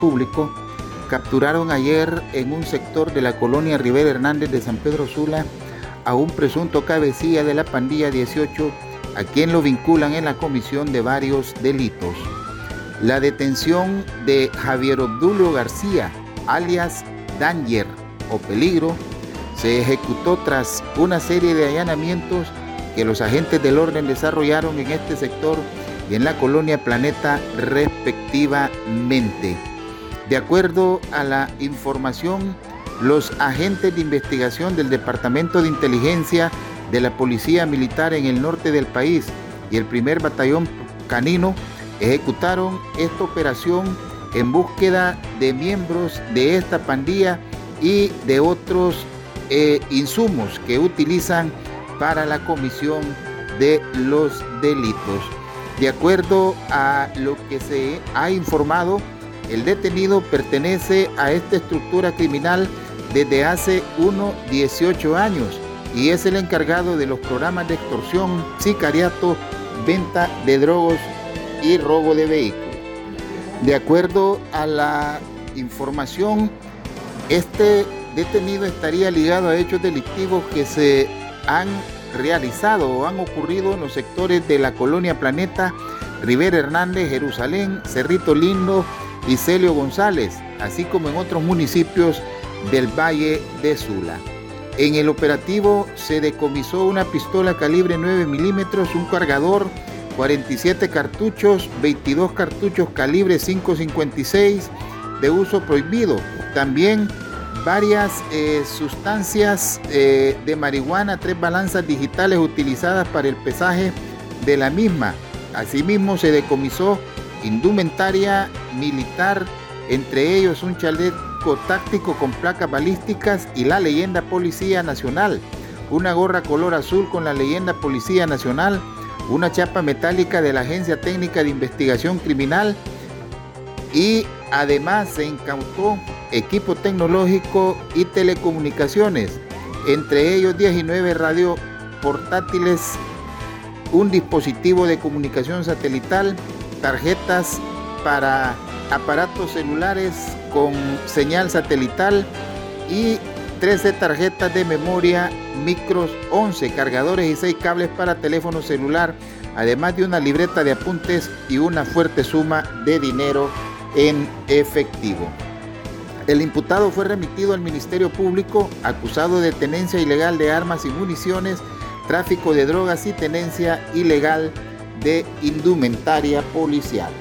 Público capturaron ayer en un sector de la colonia Rivera Hernández de San Pedro Sula a un presunto cabecilla de la pandilla 18, a quien lo vinculan en la comisión de varios delitos. La detención de Javier Obdulio García, alias Danger o Peligro, se ejecutó tras una serie de allanamientos que los agentes del orden desarrollaron en este sector y en la colonia Planeta respectivamente. De acuerdo a la información, los agentes de investigación del Departamento de Inteligencia de la Policía Militar en el norte del país y el primer batallón canino ejecutaron esta operación en búsqueda de miembros de esta pandilla y de otros insumos que utilizan para la comisión de los delitos. De acuerdo a lo que se ha informado, el detenido pertenece a esta estructura criminal desde hace 18 años y es el encargado de los programas de extorsión, sicariato, venta de drogas y robo de vehículos. De acuerdo a la información, este detenido estaría ligado a hechos delictivos que se han realizado o han ocurrido en los sectores de la colonia Planeta, Rivera Hernández, Jerusalén, Cerrito Lindo y Celio González, así como en otros municipios del Valle de Sula. En el operativo se decomisó una pistola calibre 9 milímetros, un cargador, 47 cartuchos, 22 cartuchos calibre 5.56 de uso prohibido. También varias sustancias de marihuana, 3 balanzas digitales utilizadas para el pesaje de la misma. Asimismo se decomisó indumentaria militar, entre ellos un chaleco táctico con placas balísticas y la leyenda Policía Nacional, una gorra color azul con la leyenda Policía Nacional, una chapa metálica de la Agencia Técnica de Investigación Criminal y además se incautó equipo tecnológico y telecomunicaciones, entre ellos 19 radios portátiles, un dispositivo de comunicación satelital, tarjetas para aparatos celulares con señal satelital y 13 tarjetas de memoria micros, 11 cargadores y 6 cables para teléfono celular, además de una libreta de apuntes y una fuerte suma de dinero en efectivo. El imputado fue remitido al Ministerio Público acusado de tenencia ilegal de armas y municiones, tráfico de drogas y tenencia ilegal de indumentaria policial.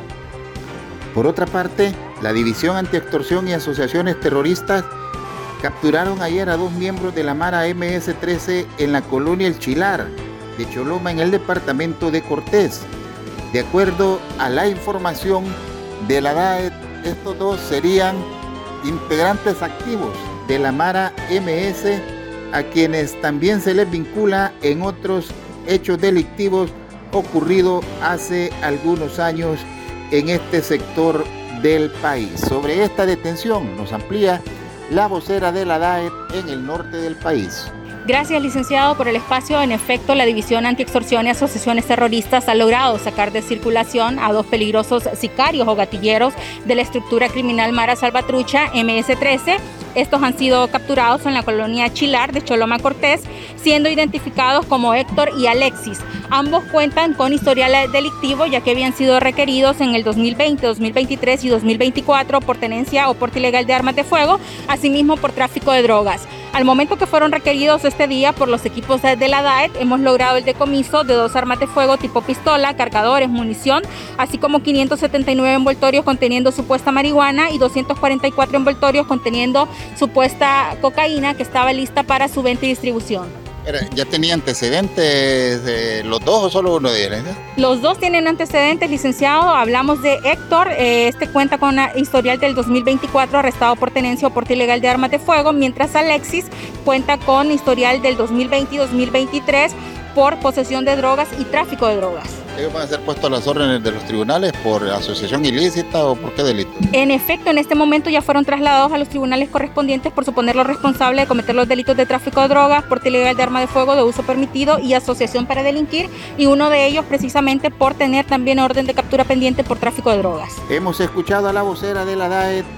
Por otra parte, la División Antiextorsión y Asociaciones Terroristas capturaron ayer a 2 miembros de la Mara MS-13 en la colonia El Chilar de Choloma, en el departamento de Cortés. De acuerdo a la información de la DAET, estos dos serían integrantes activos de la Mara MS, a quienes también se les vincula en otros hechos delictivos ocurridos hace algunos años en este sector del país. Sobre esta detención nos amplía la vocera de la DAET en el norte del país. Gracias, licenciado, por el espacio. En efecto, la División Antiextorsión y Asociaciones Terroristas ha logrado sacar de circulación a 2 peligrosos sicarios o gatilleros de la estructura criminal Mara Salvatrucha MS-13. Estos han sido capturados en la colonia Chilar de Choloma Cortés, siendo identificados como Héctor y Alexis. Ambos cuentan con historial delictivo, ya que habían sido requeridos en el 2020, 2023 y 2024 por tenencia o porte ilegal de armas de fuego, asimismo por tráfico de drogas. Al momento que fueron requeridos este día por los equipos de la DAET, hemos logrado el decomiso de 2 armas de fuego tipo pistola, cargadores, munición, así como 579 envoltorios conteniendo supuesta marihuana y 244 envoltorios conteniendo supuesta cocaína que estaba lista para su venta y distribución. ¿Ya tenía antecedentes de los dos o solo uno de ellos? Los dos tienen antecedentes, licenciado. Hablamos de Héctor, este cuenta con una historial del 2024 arrestado por tenencia o porte ilegal de armas de fuego, mientras Alexis cuenta con historial del 2020 y 2023 por posesión de drogas y tráfico de drogas. ¿Ellos van a ser puestos a las órdenes de los tribunales por asociación ilícita o por qué delito? En efecto, en este momento ya fueron trasladados a los tribunales correspondientes por suponerlos responsables de cometer los delitos de tráfico de drogas, porte ilegal de arma de fuego de uso permitido y asociación para delinquir, y uno de ellos precisamente por tener también orden de captura pendiente por tráfico de drogas. Hemos escuchado a la vocera de la DAET